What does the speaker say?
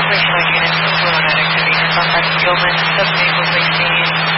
Regular units overload activity. Northbound Gilman, 7 vehicles 18.